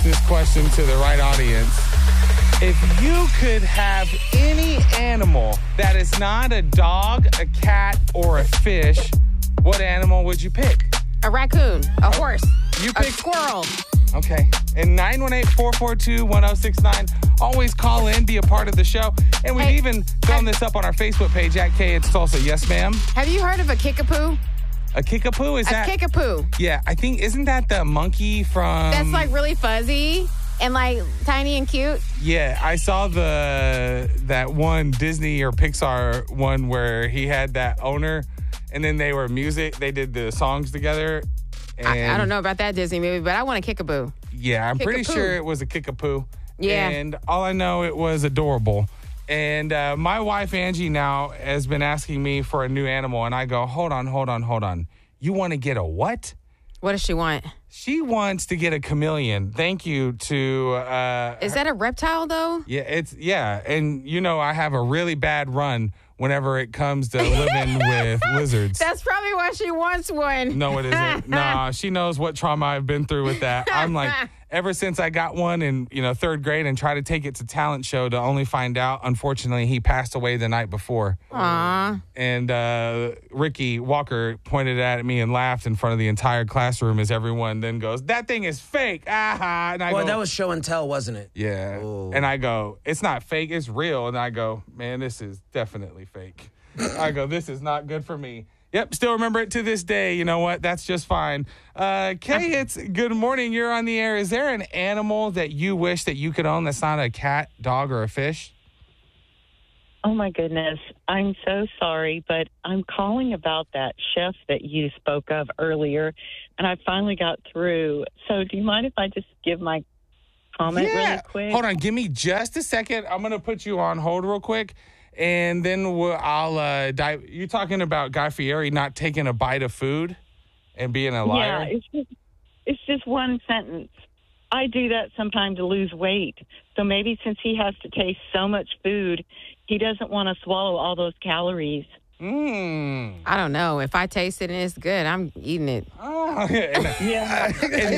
this question to the right audience. If you could have any animal that is not a dog, a cat, or a fish, what animal would you pick? A raccoon, a horse, You a pick squirrel. Okay. And 918-442-1069. Always call in, be a part of the show. And we've even thrown this up on our Facebook page at K It's Tulsa. Yes, ma'am. Have you heard of a kickapoo? A kickapoo? Is A that? kickapoo. Yeah, I think, isn't that the monkey from? That's like really fuzzy and like tiny and cute. Yeah, I saw that one Disney or Pixar one where he had that owner and then they did the songs together. And I don't know about that Disney movie, but I want a kickapoo. Yeah, I'm pretty Kickapoo. sure it was a kickapoo. Yeah. And all I know, it was adorable. And my wife, Angie, now has been asking me for a new animal. And I go, hold on. You want to get a what? What does she want? She wants to get a chameleon. Thank you to... Is that a reptile, though? Yeah. And, I have a really bad run whenever it comes to living with lizards. That's probably why she wants one. No, it isn't. Nah, she knows what trauma I've been through with that. I'm like, ever since I got one in, third grade and tried to take it to talent show to only find out, unfortunately, he passed away the night before. Aww. And Ricky Walker pointed at me and laughed in front of the entire classroom as everyone then goes, that thing is fake. Ah, and I go, that was show and tell, wasn't it? yeah. Ooh. And I go, it's not fake, it's real. And I go, man, this is definitely fake. I go, this is not good for me. Yep, still remember it to this day. You know what? That's just fine. Kay, it's good morning. You're on the air. Is there an animal that you wish that you could own that's not a cat, dog, or a fish? Oh, my goodness. I'm so sorry, but I'm calling about that chef that you spoke of earlier, and I finally got through. So do you mind if I just give my comment really quick? Hold on. Give me just a second. I'm going to put you on hold real quick, and then I'll dive. You're talking about Guy Fieri not taking a bite of food and being a liar? Yeah, it's just one sentence. I do that sometimes to lose weight. So maybe since he has to taste so much food, he doesn't want to swallow all those calories. I don't know. If I taste it and it's good, I'm eating it. Oh, Yeah.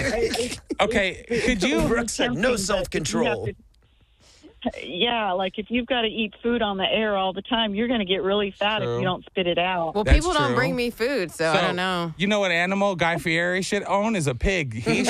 okay, could you... Brooke said no self-control. Yeah, like if you've got to eat food on the air all the time, you're going to get really fat True. if you don't spit it out. Well, That's people don't true. bring me food, so I don't know. You know what animal Guy Fieri should own is a pig. He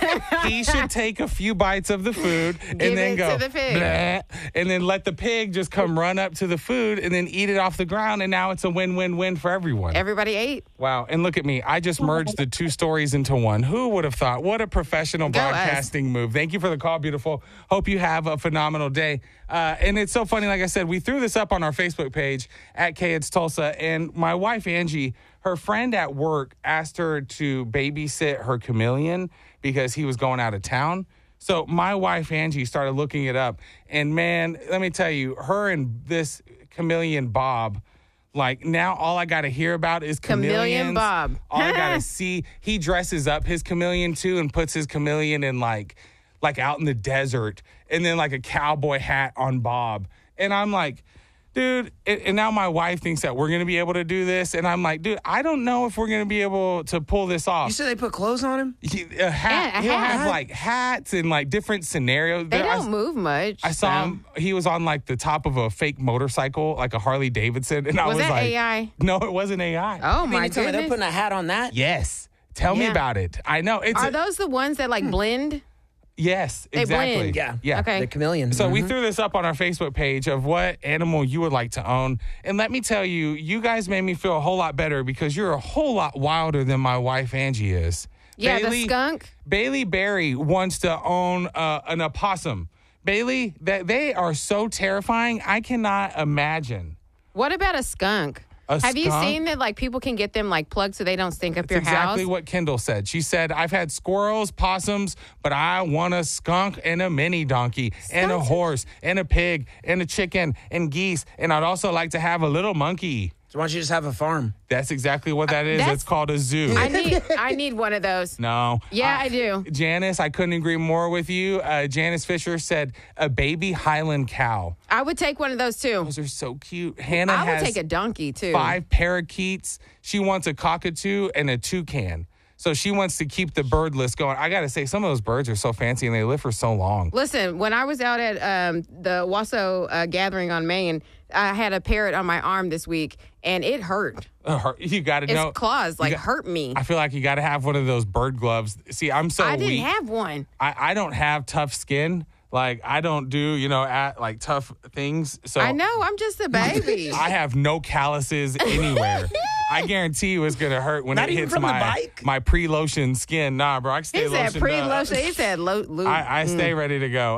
should take a few bites of the food and Give then it go, to the pig. "Bleh," and then let the pig just come run up to the food and then eat it off the ground, and now it's a win-win-win for everyone. Everybody ate. Wow, and look at me. I just merged the two stories into one. Who would have thought? What a professional Go us. broadcasting move. Thank you for the call, beautiful. Hope you have a phenomenal day. And it's so funny, like I said, we threw this up on our Facebook page at K It's Tulsa, and my wife, Angie, her friend at work asked her to babysit her chameleon because he was going out of town. So my wife, Angie, started looking it up, and man, let me tell you, her and this chameleon, Bob, like now all I got to hear about is chameleons. Chameleon Bob. All I got to see, he dresses up his chameleon too and puts his chameleon in like out in the desert, and then like a cowboy hat on Bob. And I'm like, dude, and now my wife thinks that we're going to be able to do this. And I'm like, dude, I don't know if we're going to be able to pull this off. You said they put clothes on him? A hat. Yeah, a He'll hat. have like hats and like different scenarios. They don't move much. I saw so. him. He was on like the top of a fake motorcycle, like a Harley Davidson. And I was that like, AI? No, it wasn't AI. Oh, You mean my you tell me they're goodness. putting a hat on that? Yes. Tell me Yeah. about it. I know. Are those the ones that like blend? Yes, They exactly. blend. Yeah. Okay. The chameleon. So we threw this up on our Facebook page of what animal you would like to own. And let me tell you, you guys made me feel a whole lot better because you're a whole lot wilder than my wife, Angie, is. Yeah, the skunk. Bailey Berry wants to own an opossum. Bailey, they are so terrifying. I cannot imagine. What about a skunk? Have you seen that like people can get them like plugged so they don't stink up That's your exactly house? what Kendall said. She said, I've had squirrels, possums, but I want a skunk and a mini donkey and a horse and a pig and a chicken and geese. And I'd also like to have a little monkey. So why don't you just have a farm? That's exactly what that is. That's- It's called a zoo. I need one of those. No. Yeah, I do. Janice, I couldn't agree more with you. Janice Fisher said a baby Highland cow. I would take one of those too. Those are so cute. Hannah I would has take a donkey too. 5 parakeets. She wants a cockatoo and a toucan. So she wants to keep the bird list going. I got to say, some of those birds are so fancy and they live for so long. Listen, when I was out at the Wasso gathering on Main, I had a parrot on my arm this week, and it hurt. You got to know. Its claws hurt me. I feel like you got to have one of those bird gloves. See, I'm so weak. I didn't have one. I don't have tough skin. Like, I don't do, tough things. So I know. I'm just a baby. I have no calluses anywhere. I guarantee you it's going to hurt when Not it even hits from the bike? my pre-lotion skin. Nah, bro, I can stay lotioned up. He said pre-lotion. He said lube. I stay ready to go.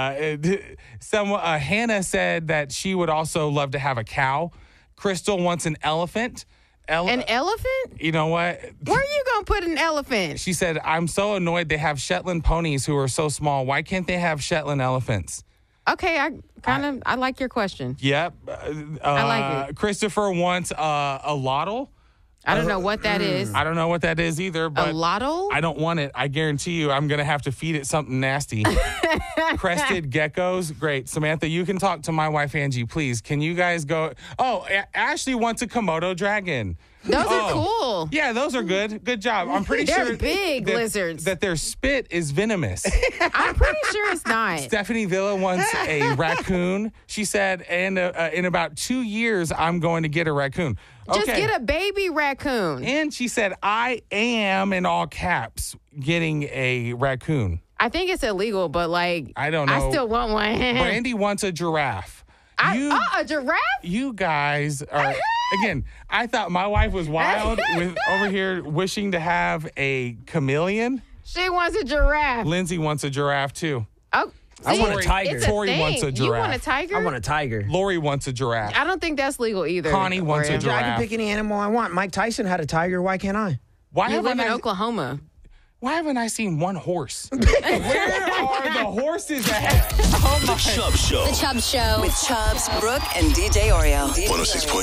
Hannah said that she would also love to have a cow. Crystal wants an elephant. An elephant? You know what? Where are you going to put an elephant? She said, I'm so annoyed they have Shetland ponies who are so small. Why can't they have Shetland elephants? Okay, I like your question. Yep. I like it. Christopher wants a lottle. I don't know what that is. I don't know what that is either. But a lottle? I don't want it. I guarantee you I'm going to have to feed it something nasty. Crested geckos. Great. Samantha, you can talk to my wife, Angie, please. Can you guys go? Oh, Ashley wants a Komodo dragon. Those are cool. Yeah, those are good. Good job. I'm pretty They're sure big lizards. that their spit is venomous. I'm pretty sure it's not. Stephanie Villa wants a raccoon. She said, and in about 2 years, I'm going to get a raccoon. Just get a baby raccoon. And she said, I am, in all caps, getting a raccoon. I think it's illegal, but I don't know. I still want one. Brandy wants a giraffe. A giraffe? You guys are... Again, I thought my wife was wild with over here wishing to have a chameleon. She wants a giraffe. Lindsay wants a giraffe, too. Oh, I want a tiger. It's Tori thing. wants a giraffe. You want a tiger? I want a tiger. Lori wants a giraffe. I don't think that's legal either. Connie wants a I giraffe. can pick any animal I want. Mike Tyson had a tiger. Why can't I? You live in Oklahoma. Why haven't I seen one horse? Where are the horses at? Oh my. The Chubb Show. The Chubb Show with Chubbs, Brooke, and DJ Oreo. 106.9